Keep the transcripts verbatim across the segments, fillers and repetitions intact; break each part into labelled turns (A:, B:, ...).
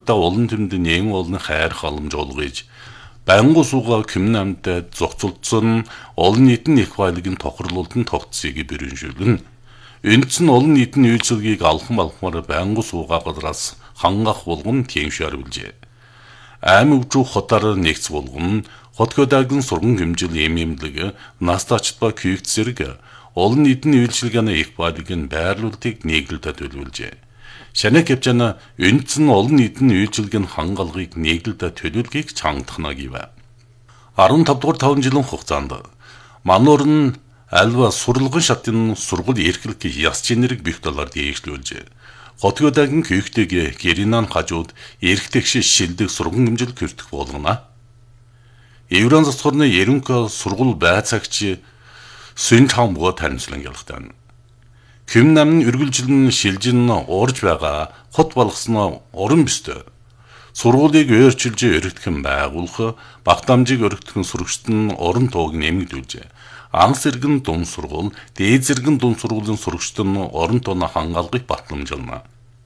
A: та олон тэмдэн нэгэн олон хайр халамж олгож байнгу суугаа Күмүн амьтад зохицуулсан олон нийтийн их баялагын тохирлуултын тогтцыг бэрэншүүлнэ. Эндсэн олон нийтийн үйлчилгээг алхан балхмаар байнгу суугаа гадраас хангах болгон тэмшээр билжээ. Аим өвчүү хотоор нэгц болгон хотгодагийн сурган хэмжил эм эмлэг настачт ба күйгт зэрэг олон нийтийн үйлчилгээний их баялагын байрлуулалтыг нийглэлдэ төлөвлөжээ. Шанаа Кэвчана эндсэн олон нийтийн үйлчилгээний хангалгыг нийглэлдэ төлөвлөхийг чангадахна гэв. арван тав дугаар таван жилийн хугацаанд мануур нь альва сурлагын шатны сургууль эрхлэх яс чинэрэг бих доллар дээшлүүлжээ. Хотгодагийн күйгтэйг гэринан хажууд эрхтэгш шилдэг сурган хэмжил кэрдэх болгоно. Еврон засварны ерөнхий сургууль байцаагч Сүн Чамбо таримслан ялгтан. Күмүн намын үргэлжилэн шилжин уурж байгаа хот болгосноо уран бистэй. Сургуулийг өөрчилж өргөдгөн байгуулах, багтамжийг өргөдгөн сурагчид нь уран тууг нэмэгдүүлжээ. Анх зэрэгэн дунд сургууль, дээд зэрэгэн дунд сургуулийн сурагчид нь уран тууны хангалгыг батламжуулна.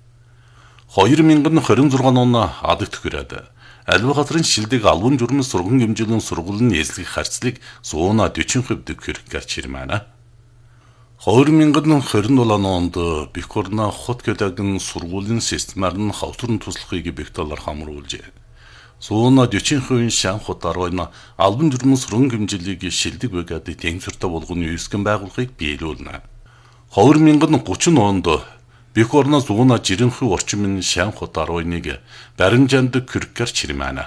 A: хоёр мянган хорин зургаан он адагт хүрээд аливаа газрын шилдэг албан журмын сурган хэмжээний сургуулийн эзлэх харьцлыг сууна дөрвөн хувьд хүрэх гарч ирмэна. хоёр мянган хорин долоо онд Бикорна хотгодагийн сургуулийн системаар нь хавтрын туслахыг бих доллар хамруулжээ. Сууна дөрвөн хувийн шан хотоор байна албан журмын сурган хэмжээлийг шилдэг бригадыг тэнцвэртэй болгоны үүсгэн байгуулахыг биелүүлнэ. хоёр мянган гучин онд Бикорна сууна жирэнхүү орчмын шан хотоор байныг баримжаанд кürkээр чирмэна.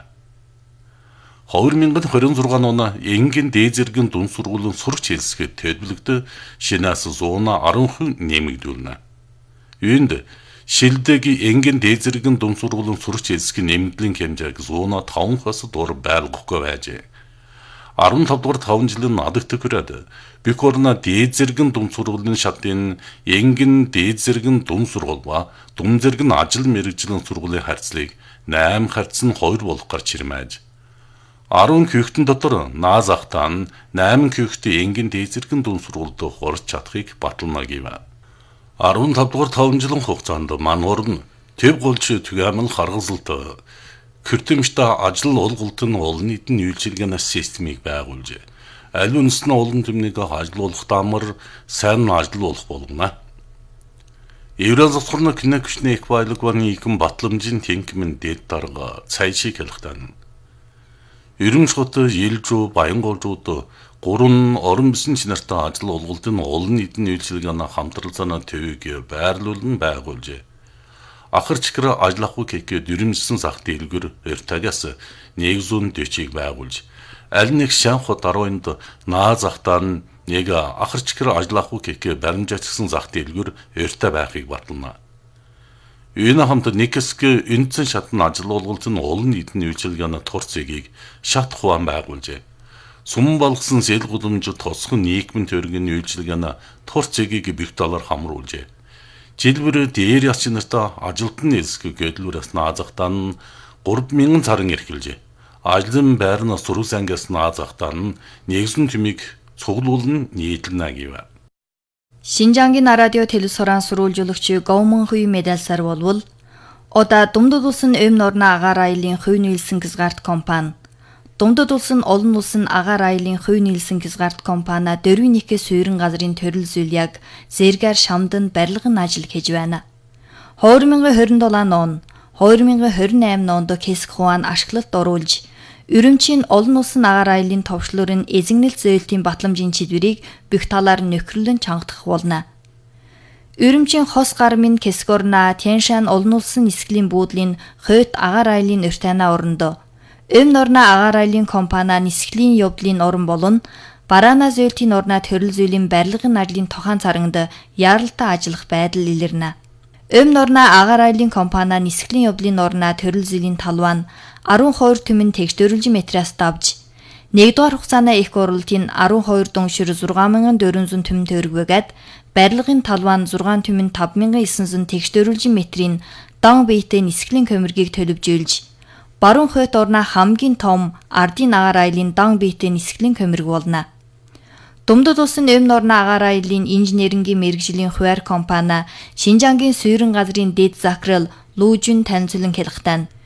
A: хоёр мянган хорин зургаан он энгийн дээд зэргийн дунд сургуулийн сурагч хэлсгээд төлөвлөгдө шинээс сууна арван хувь нэмэгдүүлнэ. Үүнд шилдэг энгийн дээд зэргийн дунд сургуулийн сурагч хэлсгийн нэмэгдлийн хэмжээг сууна таван хувиас дор байлгахгүй байжээ. арван тав дугаар таван жилийн адагт хүрээд Бикорна дээд зэргийн дунд сургуулийн шатны энгийн дээд зэргийн дунд сургууль ба дунд зэргийн ажил мэргэжлийн сургуулийн харьцлыг восемь харьц нь хоёр болох гарч ирмэж. арван күйгтэн дотор нааз ахтан восемь күйгтээ энгийн дээд зэргийн дунд сургуульд хурж чадахыг батална гэв. арван тав дугаар таван жилийн хугацаанд мануур нь төв голч түгээмэл харгазалт Кürtэмжтэй ажил олголт нь олон нийтийн үйлчилгээний системийг байгуулжээ. Аль үнэс нь олон тэмнийг ажилуулах дамар сайн ажилуулах болгоно. Еврон засварны кино күчний их баялаг барны ikэн батламжийн тэнхимэн дэд дарга цайшиг хэлхтэн. Ерөнхий хот Елжүү Баянгуулжууд гурван орон бисэн чинартай ажил олголтын олон нийтийн үйлчилгээний хамтралцааны төвийг байрлуулан байгуулжээ. Ахар чигэр ажиллахгүй гэхэд дөрвөмжсөн зах дэлгэр өртагаас нэг зуун дэчийг байгуулж аль нэг шан хот арванд наа захтаа нэг ахар чигэр ажиллахгүй гэхэд баримжаачсан зах дэлгэр өртө байхыг батална. Энэ хамт нэг хэсэг эндсэн шатны ажил олголтын олон нийтийн үйлчилгээний тур цэгийг шат хуан байгуулжээ. Сум болгосон сэл гудамж тосхон нийгмийн төргийн үйлчилгээний тур цэгийг бих доллар хамруулжээ. Жилбэр дээр яс чинартай ажилтны эсэг гэдлүүрээс наазахтаа нь гурван мянган царин эрхэлжээ. Ажлын байрны сургууль ангиас наазахтаа нь нэгэн тэмийг цуглуулн нийтлэнэ гэв.
B: Шинжангийн радио телевизоран сурвалжуулагч Говмон Хуй медальсар болвол ода Думдад улсын Өм норны агаар аялын хувь нийлсэн хязгаарт компани Думдад улсын олон улсын агаар аялын хувь нийлсэн хязгаарт компани дөрвөн нэгэн суурин газрын төрөл зүйл яг зэргээр шамданд барилгын ажил хийж байна. хоёр мянган хорин долоо он, хоёр мянган хорин восемь онд Кэск хуан ашиглалт оруулж, Үрүмчийн олон улсын агаар аялын товчлуурын эзэгнэлт зөөлтийн батламжийн чиглэлийг бүх талаар нөхөрлөн чангадах болно. Үрүмчийн хос гармын Кэскорна Тяншан олон улсын нисгэлийн буудлын хойд агаар аялын уртайна орондоо Өм норны агаар аялын компани нисгэлийн явдлын орон болон Бараана зөөлтийн орны төрөл зүйлийн барилгын ажлын тохаан царангад яаралтай ажиллах байдал илэрнэ. Өм норны агаар аялын компани нисгэлийн явдлын орны төрөл зүйлийн талван арван хоёр түмэн тэгш дөрвөлжин метраас давж нэгдүгээр хугацааны их уралдын арван хоёр дуншир зургаан мянган дөрвөн зуун түмэн төгрөгөөд барилгын талван зургаан түмэн тав мянган эссэн зуун тэгш дөрвөлжин метрийн дан биетэй нисгэлийн көмөргийг төлөвжүүлж баруун хойд орны хамгийн том ардын агаар аялын дан биетэй нисгэлийн көмөрг болно. Думдад улсын Өм норны агаар аялын инженерингийн мэргэжлийн хуваар компани Шинжангийн суурин газрын дэд захирал Лүүжин танилцуулан хэлэхдээ